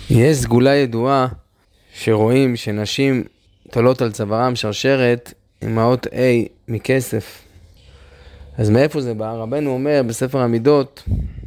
יש סגולה ידועה שרואים שנשים תולות על צווארם שרשרת עם האות A מכסף. אז מאיפה זה בא? רבנו אומר בספר המידות,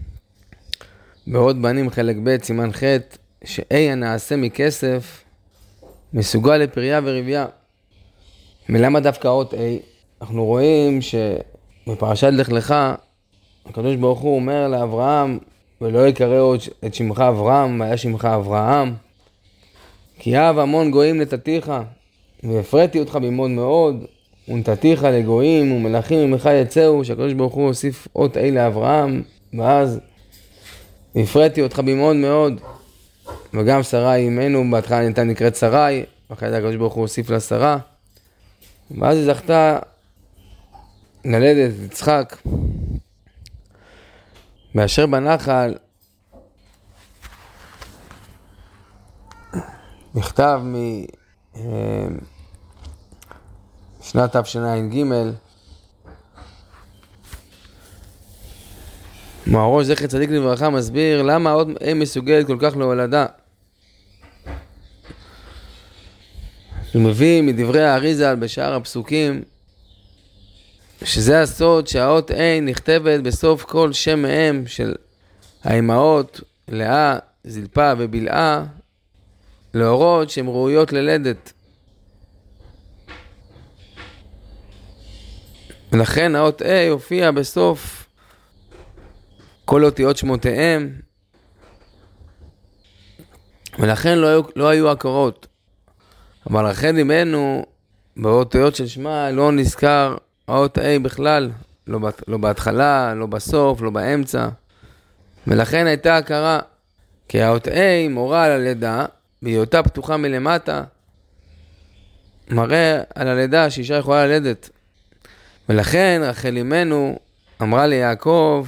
בעוד בנים חלק ב' סימן ח', ש-A הנעשה מכסף מסוגל לפריה ורבייה. מלמה דווקא האות A? אנחנו רואים שבפרשת לך לך, הקדוש ברוך הוא אומר לאברהם, ולא יקרא עוד את שמך אברהם, והיה שמך אברהם. כי אהב המון גויים נתתיך, והפרתי אותך במאוד מאוד, ונתתיך לגויים ומלכים ממך יצאו, שהקדוש ברוך הוא הוסיף אות A לאברהם, ואז הפרתי אותך במאוד מאוד. וגם שרי אמנו, בהתחלה הייתה נקראת שרי, ואחרי זה הקדוש ברוך הוא הוסיף לה שרה, ואז היא זכתה ללדת את יצחק. באשר בנחל נכתב משנת תשע"ג, מהראש זכר צדיק לברכה מסביר למה עוד A מסוגלת כל כך להולדה. הוא מביא מדברי האריז"ל בשאר הפסוקים שזה הסוד שהאות A נכתבת בסוף כל שם מהם של האימהות לאה, זלפה ובלעה, להורות שהן ראויות ללדת. ולכן האות A הופיע בסוף כל אותיות שמותיהם, ולכן לא היו הכרות. אבל רחל אמנו באותיות של שמה לא נזכר האות A בכלל, לא בהתחלה, לא בסוף, לא באמצע. ולכן הייתה הכרה, כי האות A מורה על הלידה, בהיותה פתוחה מלמטה, מראה על הלידה שאישה יכולה ללדת. ולכן רחל אמנו אמרה ליעקב,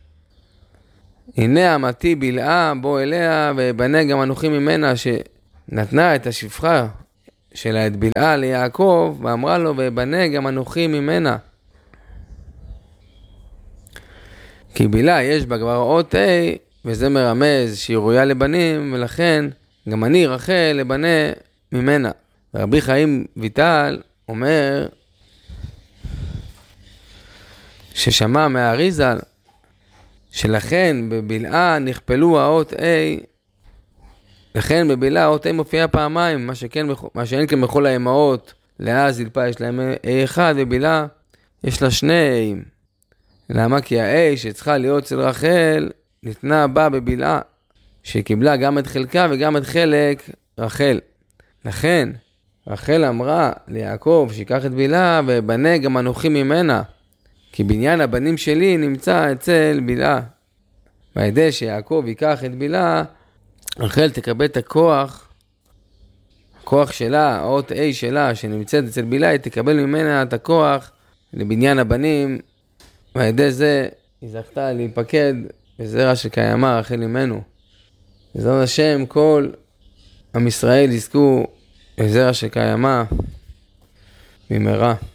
הנה אמתי בלעה בוא אליה ובנה גם אנוכי ממנה, שנתנה את השפחה שלה את בלעה ליעקב, ואמרה לו ובנה גם אנוכי ממנה. כי בלעה יש בה כבר אות A, וזה מרמז שהיא ראויה לבנים, ולכן גם אני רחל לבנה ממנה. רבי חיים ויטל אומר ששמע מהאריז"ל שלכן בבלעה נכפלו האות A, לכן בבלעה האות A מופיע פעמיים, מה שאין כן בכל האמהות, לאה זלפה יש להם A1 ובלעה יש לה שני A. למה? כי ה-A שצריכה להיות אצל רחל ניתנה בה בבלעה, שקיבלה גם את חלקה וגם את חלק רחל. לכן רחל אמרה ליעקב שיקח את בלעה ובנה גם אנוכי ממנה, כי בניין הבנים שלי נמצא אצל בלעה. והידי שיעקב ייקח את בלעה, רחל תקבל את הכוח שלה, האות A שלה שנמצאת אצל בלעה, היא תקבל ממנה את הכוח לבניין הבנים, והידי זה היא זכתה להיפקד בזרע שקיימה רחל אמנו. בעזרת השם כל עם ישראל יזכו לזרע שקיימה במהרה.